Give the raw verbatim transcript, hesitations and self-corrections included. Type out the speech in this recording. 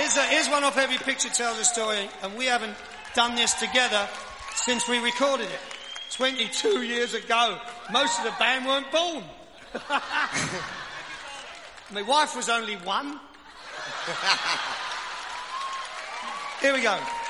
here's, a, here's one off Every Picture Tells a Story, and we haven't done this together since we recorded it. twenty-two years ago. Most of the band weren't born. My wife was only one. Here we go.